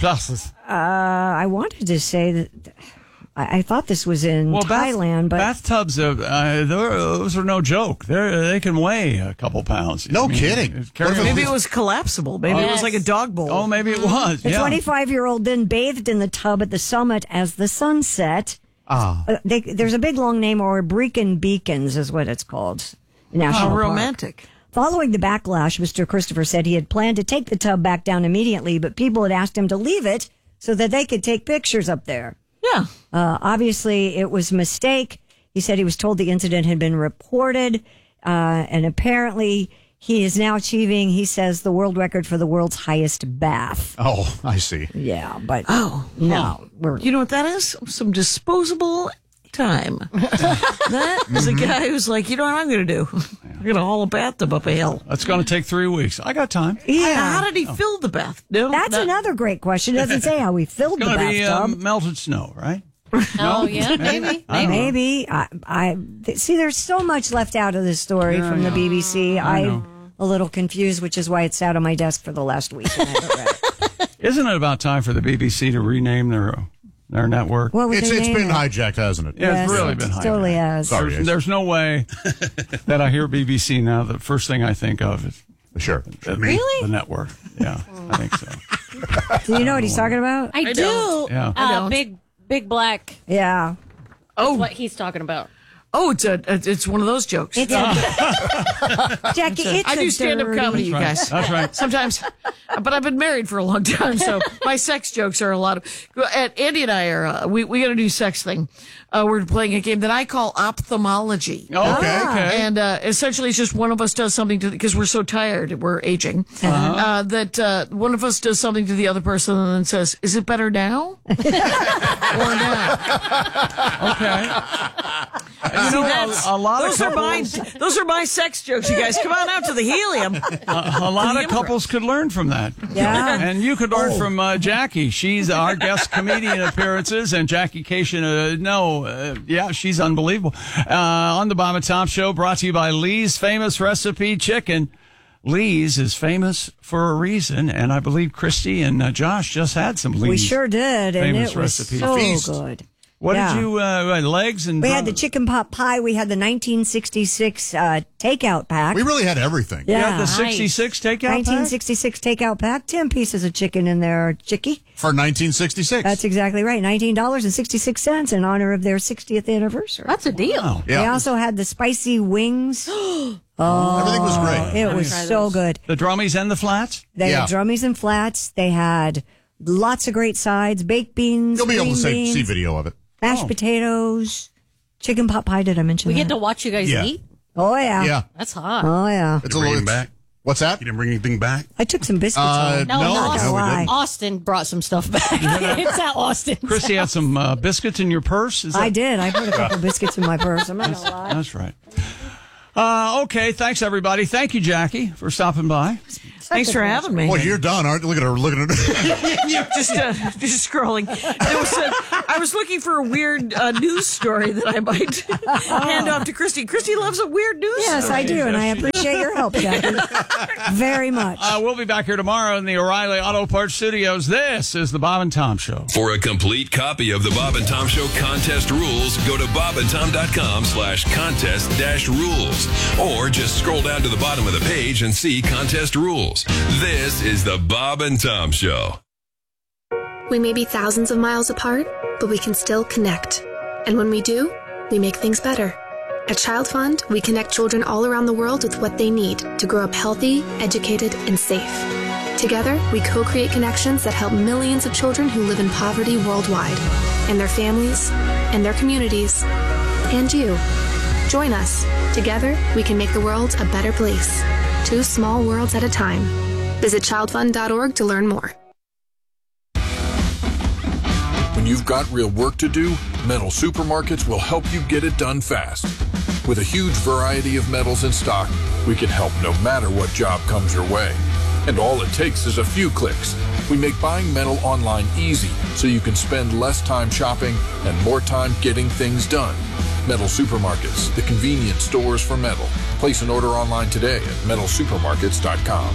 I wanted to say that I thought this was in Thailand, but bathtubs, those are no joke. They can weigh a couple pounds. No kidding. Maybe it was collapsible. Maybe it was like a dog bowl. Oh, maybe it was. The 25-year-old then bathed in the tub at the summit as the sun set. There's a big long name, or Brecon Beacons is what it's called. National Park. Romantic. Following the backlash, Mr. Christopher said he had planned to take the tub back down immediately, but people had asked him to leave it so that they could take pictures up there. Yeah. Obviously, it was a mistake. He said he was told the incident had been reported, and apparently he is now achieving, he says, the world record for the world's highest bath. Oh, I see. Yeah, but no. You know what that is? Some disposable time. That is a guy who's like, you know what I'm going to do? I'm going to haul a bathtub up a hill. That's going to take 3 weeks. I got time. Yeah. How did he fill the bath? No, That's another great question. It doesn't say how he filled the It's going to bathtub. be melted snow, right? Oh, yeah, maybe. Maybe. I see, there's so much left out of this story from the BBC. I'm a little confused, which is why it's sat on my desk for the last week. And I haven't read it. Isn't it about time for the BBC to rename their network? What would It's they name been it? hijacked, hasn't it? Yeah, it's Yes, really it been hijacked. totally has. Sorry. There's no way that I hear BBC now. The first thing I think of is Sure. the network. Yeah, I think so. Do you know what he's talking about? I do. Yeah. Big black. Yeah. Oh, what he's talking about. Oh, it's one of those jokes. It's Jackie, it's I do stand-up dirty. comedy, you guys. That's right. Sometimes, but I've been married for a long time, so my sex jokes are a lot of. Andy and I are we got a new sex thing. We're playing a game that I call ophthalmology. Okay. And essentially, it's just one of us does something to because we're so tired, we're aging. That one of us does something to the other person and then says, "Is it better now or now?" Okay. a lot of those are my sex jokes, you guys. Come on out to the helium. A lot of couples could learn from that. Yeah. And you could learn from Jackie. She's our guest comedian appearances, and Jackie Cation, she's unbelievable. On the Bob and Tom Show, brought to you by Lee's Famous Recipe Chicken. Lee's is famous for a reason, and I believe Christy and Josh just had some Lee's. We sure did, and it was recipe. so Feast. good. What did you, legs and... We had the chicken pot pie. We had the 1966 takeout pack. We really had everything. Yeah. You had the 66 takeout 1966 takeout pack. 10 pieces of chicken in there, chickie. For 1966. That's exactly right. $19.66 in honor of their 60th anniversary. That's a deal. Wow. Yeah. They also had the spicy wings. Everything was great. It was so good. The drummies and the flats? They had drummies and flats. They had lots of great sides, baked beans. You'll be able to beans, see video of it. Mashed potatoes, chicken pot pie. Did I mention We that? get to watch you guys eat? Oh, yeah. Yeah. That's hot. Oh, yeah. It's a little back. What's that? You didn't bring anything back? I took some biscuits home. No, not gonna lie. Austin brought some stuff back. It's at Austin. Chrissy had some biscuits in your purse? I did. I put a couple biscuits in my purse. I'm not going to lie. That's right. Okay, thanks, everybody. Thank you, Jackie, for stopping by. Thanks for having me. Well, you're done, aren't you? Look at her. Look at her. just scrolling. I was looking for a weird news story that I might hand off to Christy. Christy loves a weird news story. Yes, I do, and I appreciate your help, Jackie. Very much. We'll be back here tomorrow in the O'Reilly Auto Parts Studios. This is the Bob and Tom Show. For a complete copy of the Bob and Tom Show contest rules, go to bobandtom.com/contest-rules. Or just scroll down to the bottom of the page and see contest rules. This is the Bob and Tom Show. We may be thousands of miles apart, but we can still connect. And when we do, we make things better. At Child Fund, we connect children all around the world with what they need to grow up healthy, educated, and safe. Together, we co-create connections that help millions of children who live in poverty worldwide, and their families, and their communities, and you. Join us. Together, we can make the world a better place. 2 small worlds at a time. Visit childfund.org to learn more. When you've got real work to do, Metal Supermarkets will help you get it done fast. With a huge variety of metals in stock, we can help no matter what job comes your way. And all it takes is a few clicks. We make buying metal online easy so you can spend less time shopping and more time getting things done. Metal Supermarkets, the convenient stores for metal. Place an order online today at metalsupermarkets.com.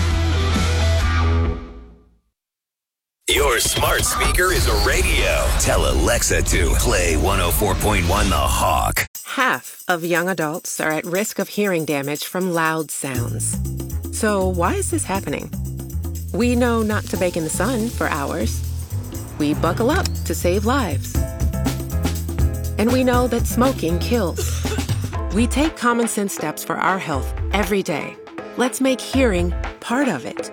Your smart speaker is a radio. Tell Alexa to play 104.1 The Hawk. Half of young adults are at risk of hearing damage from loud sounds. So why is this happening? We know not to bake in the sun for hours. We buckle up to save lives. And we know that smoking kills. We take common sense steps for our health every day. Let's make hearing part of it.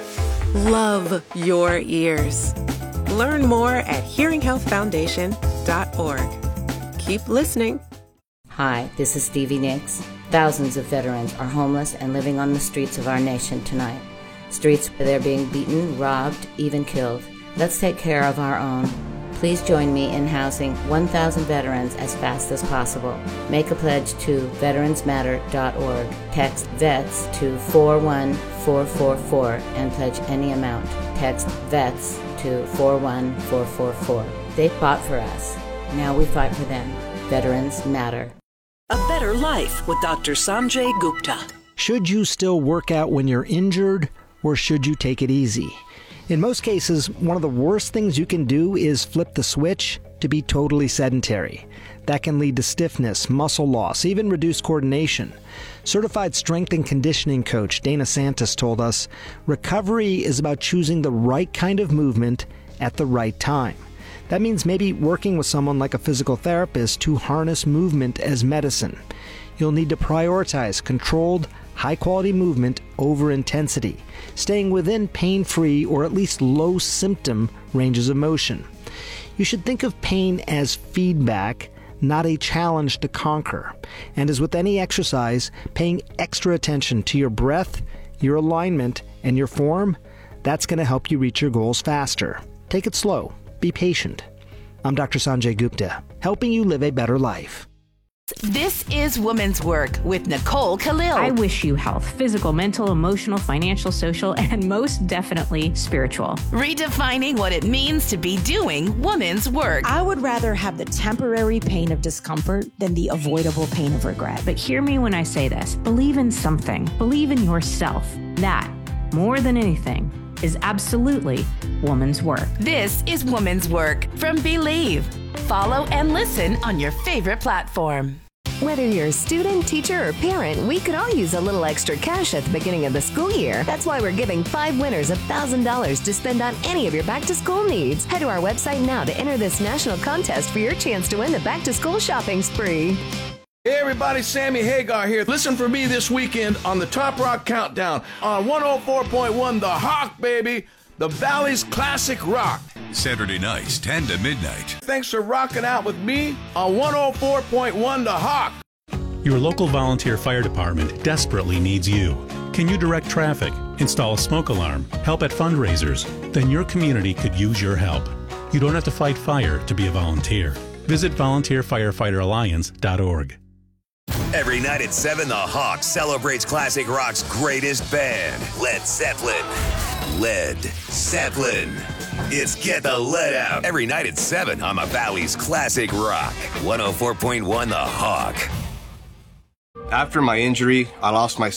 Love your ears. Learn more at hearinghealthfoundation.org. Keep listening. Hi, this is Stevie Nicks. Thousands of veterans are homeless and living on the streets of our nation tonight. Streets where they're being beaten, robbed, even killed. Let's take care of our own. Please join me in housing 1,000 veterans as fast as possible. Make a pledge to veteransmatter.org. Text VETS to 41444 and pledge any amount. Text VETS to 41444. They fought for us. Now we fight for them. Veterans matter. A Better Life with Dr. Sanjay Gupta. Should you still work out when you're injured, or should you take it easy? In most cases, one of the worst things you can do is flip the switch to be totally sedentary. That can lead to stiffness, muscle loss, even reduced coordination. Certified strength and conditioning coach Dana Santos told us, recovery is about choosing the right kind of movement at the right time. That means maybe working with someone like a physical therapist to harness movement as medicine. You'll need to prioritize controlled, high-quality movement over intensity, staying within pain-free or at least low-symptom ranges of motion. You should think of pain as feedback, not a challenge to conquer. And as with any exercise, paying extra attention to your breath, your alignment, and your form, that's going to help you reach your goals faster. Take it slow. Be patient. I'm Dr. Sanjay Gupta, helping you live a better life. This is Women's Work with Nicole Khalil. I wish you health, physical, mental, emotional, financial, social, and most definitely spiritual. Redefining what it means to be doing women's work. I would rather have the temporary pain of discomfort than the avoidable pain of regret. But hear me when I say this. Believe in something. Believe in yourself. That, more than anything, is absolutely woman's work. This is Woman's Work from Believe. Follow and listen on your favorite platform. Whether you're a student, teacher, or parent, we could all use a little extra cash at the beginning of the school year. That's why we're giving 5 winners $1,000 to spend on any of your back-to-school needs. Head to our website now to enter this national contest for your chance to win the back-to-school shopping spree. Hey everybody, Sammy Hagar here. Listen for me this weekend on the Top Rock Countdown on 104.1 The Hawk, baby. The Valley's classic rock. Saturday nights, 10 to midnight. Thanks for rocking out with me on 104.1 The Hawk. Your local volunteer fire department desperately needs you. Can you direct traffic, install a smoke alarm, help at fundraisers? Then your community could use your help. You don't have to fight fire to be a volunteer. Visit volunteerfirefighteralliance.org. Every night at 7, The Hawk celebrates classic rock's greatest band, Led Zeppelin. Led Zeppelin. It's Get the Lead Out. Every night at 7 on the Valley's classic rock. 104.1 The Hawk. After my injury, I lost my